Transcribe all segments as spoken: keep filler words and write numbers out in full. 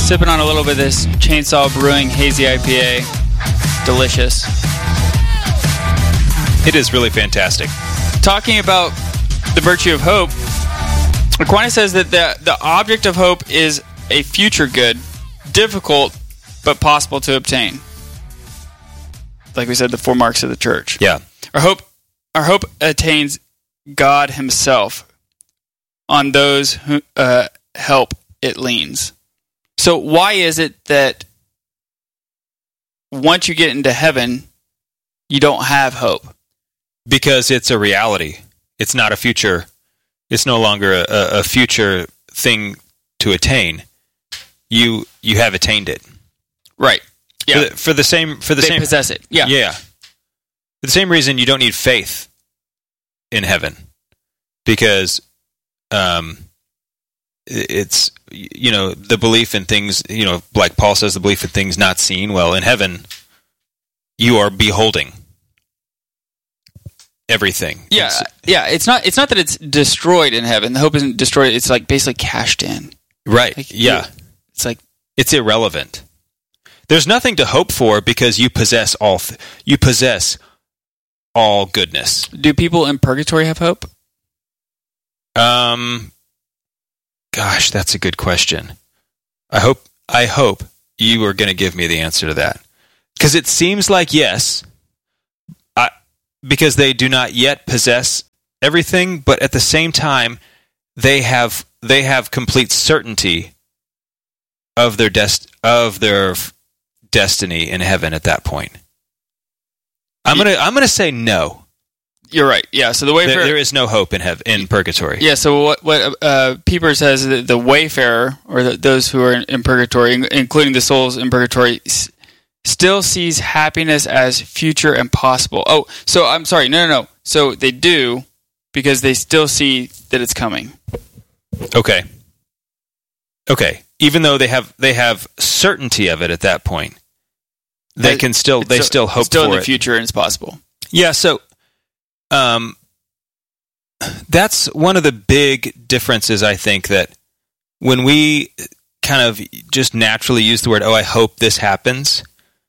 sipping on a little bit of this Chainsaw Brewing Hazy I P A. Delicious. It is really fantastic. Talking about the virtue of hope, Aquinas says that the, the object of hope is a future good, difficult but possible to obtain. Like we said, the four marks of the church. Yeah. Our hope, our hope attains God himself. On those who uh, help it leans. So why is it that once you get into heaven, you don't have hope? Because it's a reality. It's not a future. It's no longer a, a future thing to attain. You you have attained it. Right. Yeah. For the, for the same for the they same possess it. Yeah. Yeah. For the same reason you don't need faith in heaven. Because um it's, you know, the belief in things, you know, like Paul says, the belief in things not seen. Well, in heaven, you are beholding everything. Yeah, it's, yeah. It's not. It's not that it's destroyed in heaven. The hope isn't destroyed. It's like basically cashed in. Right. Like, yeah. It's like it's irrelevant. There's nothing to hope for because you possess all. Th- you possess all goodness. Do people in purgatory have hope? Um. Gosh, that's a good question. I hope. I hope you are going to give me the answer to that, because it seems like yes. I because they do not yet possess everything, but at the same time, they have they have complete certainty of their dest of their destiny in heaven at that point. I'm gonna I'm gonna say no. You're right. Yeah. So the wayfarer, there, there is no hope in heaven, in purgatory. Yeah. So what what uh, Pieper says, the, the wayfarer, or the, those who are in, in purgatory, including the souls in purgatory, s- still sees happiness as future and possible. Oh, so I'm sorry. No, no, no. So they do because they still see that it's coming. Okay. Okay. Even though they have they have certainty of it at that point, they But can still they it's still hope still for in the it. future and it's possible. Yeah. So, um, that's one of the big differences. I think that when we kind of just naturally use the word, "Oh, I hope this happens,"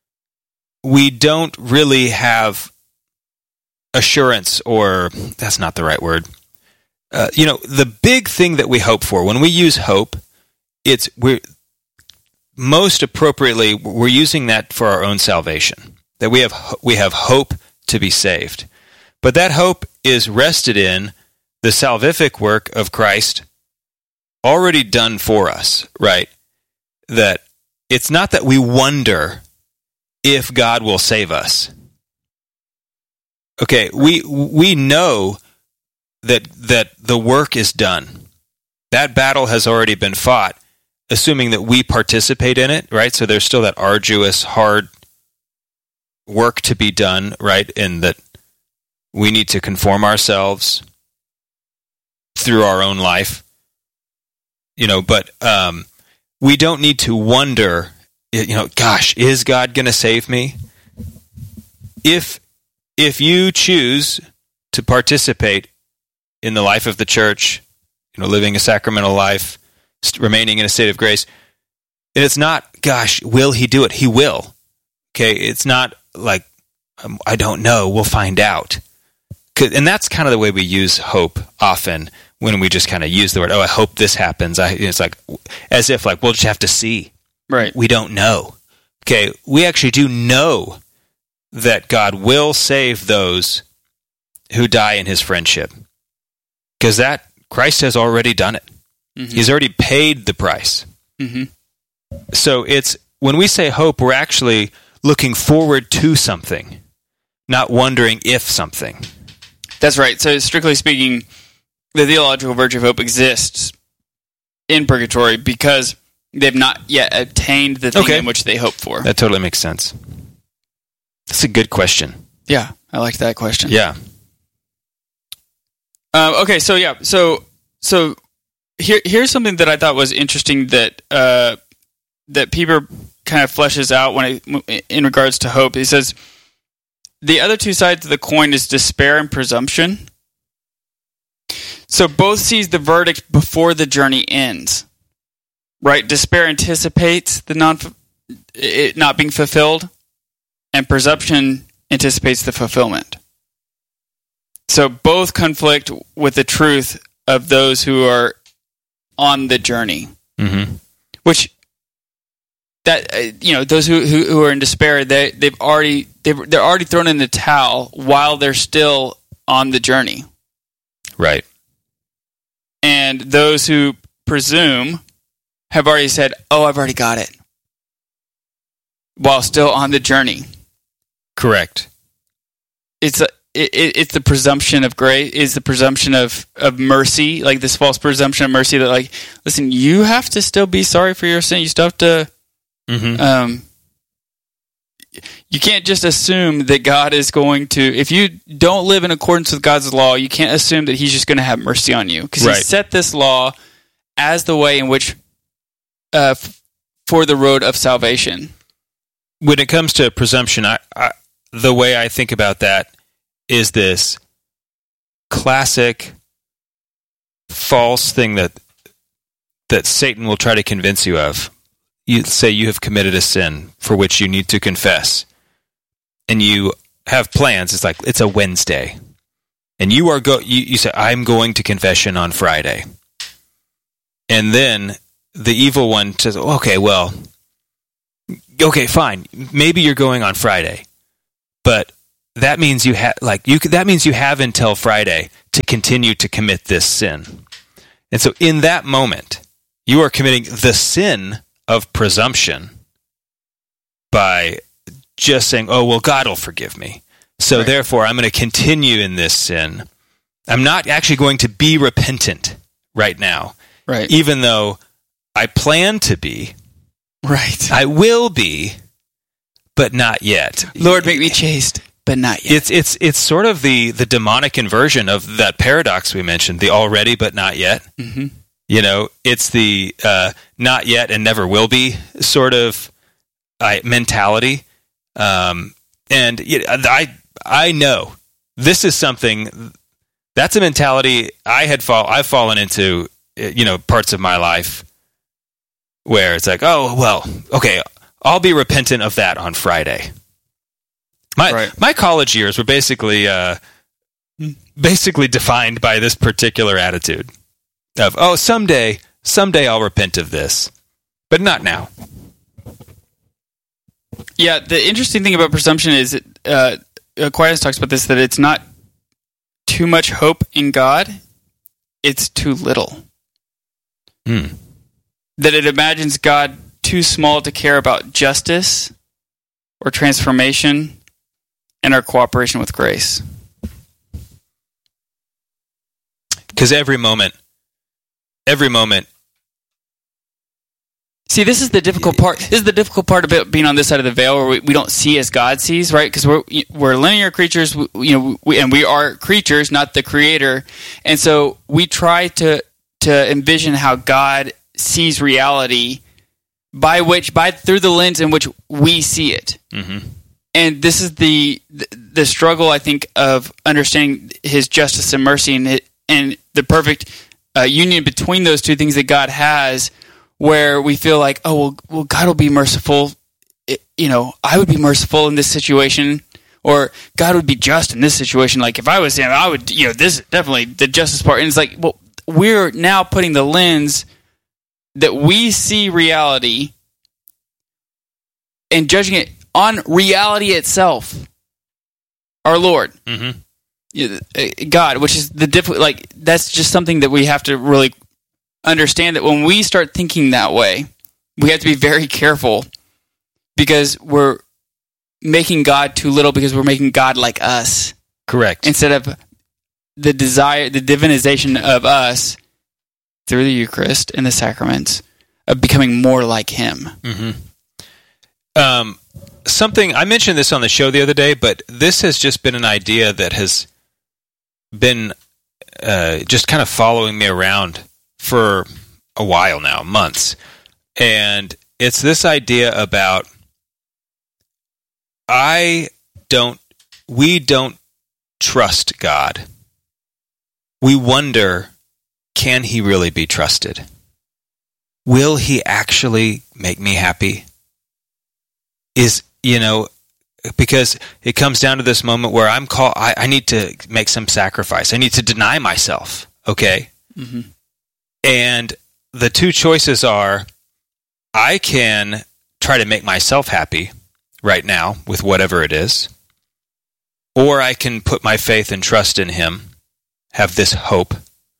we don't really have assurance, or that's not the right word. Uh, you know, the big thing that we hope for when we use hope, it's we're most appropriately we're using that for our own salvation. That we have we have hope to be saved, but that hope is rested in the salvific work of Christ already done for us. Right? That it's not that we wonder if God will save us. Okay, we we know that that the work is done. That battle has already been fought, assuming that we participate in it, right? So there's still that arduous, hard work to be done, right? And that we need to conform ourselves through our own life, you know, but um, we don't need to wonder, you know, gosh, is God going to save me? If if you choose to participate in the life of the church, you know, living a sacramental life, st- remaining in a state of grace, and it's not, gosh, will he do it? He will. Okay, it's not like, um, I don't know, we'll find out. And that's kind of the way we use hope often, when we just kind of use the word, oh, I hope this happens. I, it's like, as if like, we'll just have to see. Right. We don't know. Okay, we actually do know that God will save those who die in his friendship. Because that, Christ has already done it. Mm-hmm. He's already paid the price. Mm-hmm. So it's, when we say hope, we're actually looking forward to something, not wondering if something. That's right. So strictly speaking, the theological virtue of hope exists in purgatory because they've not yet obtained the thing okay. in which they hope for. That totally makes sense. That's a good question. Yeah, I like that question. Yeah. Um, okay, so yeah, so so here here's something that I thought was interesting that uh, that Pieper kind of fleshes out when it, in regards to hope. He says the other two sides of the coin is despair and presumption. So both sees the verdict before the journey ends. right? Despair anticipates the non it not being fulfilled, and presumption anticipates the fulfillment. So both conflict with the truth of those who are on the journey, mm-hmm. which that uh, you know those who, who who are in despair, they they've already they've, they're already thrown in the towel while they're still on the journey, right? And those who presume have already said, "Oh, I've already got it," while still on the journey. Correct. It's a it, it's the presumption of grace, is the presumption of, of mercy, like this false presumption of mercy that, like, listen, you have to still be sorry for your sin. You still have to, mm-hmm. um, you can't just assume that God is going to, if you don't live in accordance with God's law, you can't assume that he's just going to have mercy on you. Because right. he set this law as the way in which, uh, f- for the road of salvation. When it comes to presumption, I, I the way I think about that is this classic false thing that that Satan will try to convince you of. You say you have committed a sin for which you need to confess, and you have plans. It's like it's a Wednesday, and you are go. You, you say, "I'm going to confession on Friday," and then the evil one says, "Okay, well, okay, fine. Maybe you're going on Friday, but that means you have like you. That means you have until Friday to continue to commit this sin." And so, in that moment, you are committing the sin of presumption by just saying, "Oh, well, God will forgive me. So, right. therefore, I'm going to continue in this sin. I'm not actually going to be repentant right now, right? Even though I plan to be, right? I will be, but not yet. Lord, make me chaste, but not yet." It's it's it's sort of the the demonic inversion of that paradox we mentioned, the already but not yet. Mm-hmm. You know, it's the uh, not yet and never will be sort of uh, mentality. Um, and you know, I I know this is something that's a mentality I had fall I've fallen into. You know, parts of my life where it's like, oh well, okay, I'll be repentant of that on Friday. My right. my college years were basically uh, basically defined by this particular attitude of, oh, someday, someday I'll repent of this, but not now. Yeah, the interesting thing about presumption is, uh, Aquinas talks about this, that it's not too much hope in God, it's too little. Hmm. That it imagines God too small to care about justice or transformation and our cooperation with grace. Because every moment, every moment. See, this is the difficult part. This is the difficult part about being on this side of the veil, where we, we don't see as God sees, right? Because we're we're linear creatures, we, you know, we, and we are creatures, not the creator, and so we try to to envision how God sees reality by which by through the lens in which we see it. Mm-hmm. And this is the, the the struggle, I think, of understanding his justice and mercy, and it, and the perfect uh, union between those two things that God has, where we feel like, oh, well, well God will be merciful. It, you know, I would be merciful in this situation, or God would be just in this situation. Like if I was him, I would, you know, this is definitely the justice part. And it's like, well, we're now putting the lens that we see reality and judging it on reality itself, our Lord, mm-hmm. God, which is the diff- like that's just something that we have to really understand, that when we start thinking that way, we have to be very careful, because we're making God too little, because we're making God like us. Correct. Instead of the desire, the divinization of us through the Eucharist and the sacraments, of becoming more like Him. Mm-hmm. Um, something I mentioned this on the show the other day, but this has just been an idea that has been uh, just kind of following me around for a while now, months. And it's this idea about I don't, we don't trust God. We wonder, can He really be trusted? will he actually make me happy? Is, you know, because it comes down to this moment where I'm called, I, I need to make some sacrifice. I need to deny myself, okay? Mm-hmm. And the two choices are, I can try to make myself happy right now with whatever it is, or I can put my faith and trust in him, have this hope.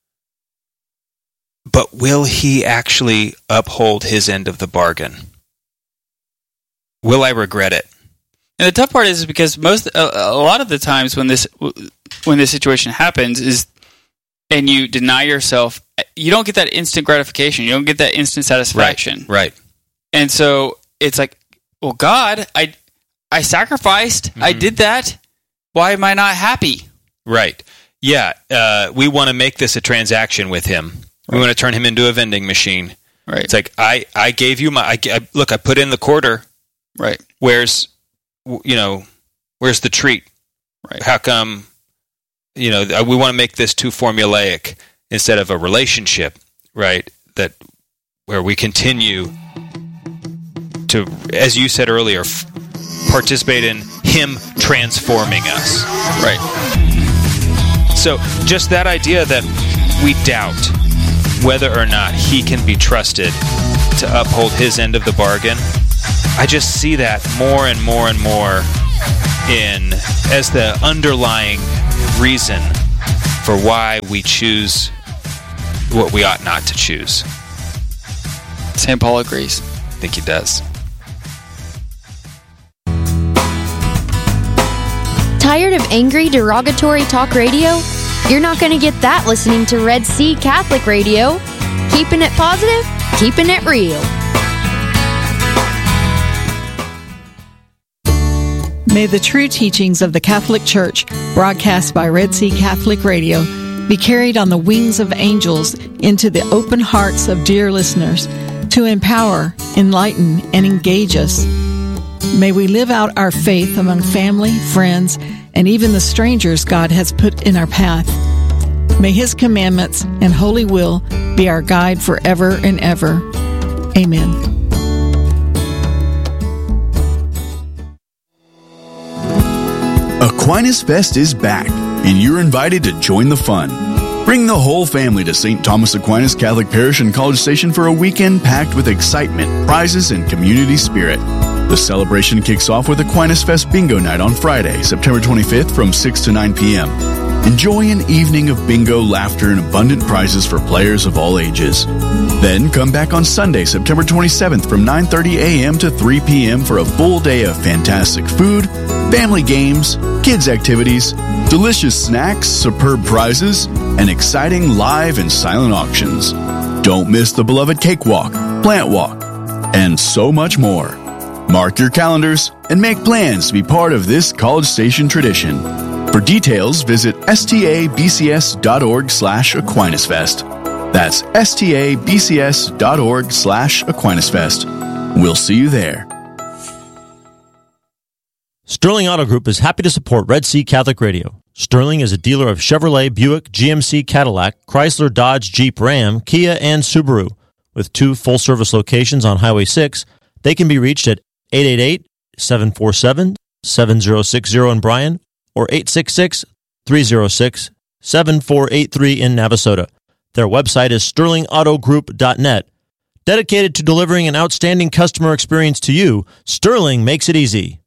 But will he actually uphold his end of the bargain? Will I regret it? And the tough part is because most a, a lot of the times when this when this situation happens is, and you deny yourself, you don't get that instant gratification. You don't get that instant satisfaction. Right. Right. And so it's like, well, God, I I sacrificed. Mm-hmm. I did that. Why am I not happy? Right. Yeah. Uh, we want to make this a transaction with him. Right. We want to turn him into a vending machine. Right. It's like, I, I gave you my, I, I, look, I put in the quarter. Right. Where's, you know, where's the treat? Right. How come, you know, we want to make this too formulaic instead of a relationship, right? That where we continue to, as you said earlier, f- participate in him transforming us. Right. So just that idea that we doubt whether or not he can be trusted to uphold his end of the bargain, I just see that more and more and more in as the underlying reason for why we choose what we ought not to choose. Saint Paul agrees. I think he does. Tired of angry, derogatory talk radio? You're not going to get that listening to Red Sea Catholic Radio. Keeping it positive, keeping it real. May the true teachings of the Catholic Church, broadcast by Red Sea Catholic Radio, be carried on the wings of angels into the open hearts of dear listeners to empower, enlighten, and engage us. May we live out our faith among family, friends, and even the strangers God has put in our path. May His commandments and holy will be our guide forever and ever. Amen. Aquinas Fest is back, and you're invited to join the fun. Bring the whole family to Saint Thomas Aquinas Catholic Parish in College Station for a weekend packed with excitement, prizes, and community spirit. The celebration kicks off with Aquinas Fest Bingo Night on Friday, September twenty-fifth from six to nine p.m. Enjoy an evening of bingo, laughter, and abundant prizes for players of all ages. Then come back on Sunday, September twenty-seventh from nine thirty a.m. to three p.m. for a full day of fantastic food, family games, kids activities, delicious snacks, superb prizes, and exciting live and silent auctions. Don't miss the beloved cakewalk, plant walk, and so much more. Mark your calendars and make plans to be part of this College Station tradition. For details, visit stabcs.org slash Aquinas Fest. That's stabcs.org slash Aquinas Fest. We'll see you there. Sterling Auto Group is happy to support Red Sea Catholic Radio. Sterling is a dealer of Chevrolet, Buick, G M C, Cadillac, Chrysler, Dodge, Jeep, Ram, Kia, and Subaru. With two full-service locations on Highway six, they can be reached at eight eight eight, seven four seven, seven zero six zero in Bryan or eight six six, three zero six, seven four eight three in Navasota. Their website is sterling auto group dot net. Dedicated to delivering an outstanding customer experience to you, Sterling makes it easy.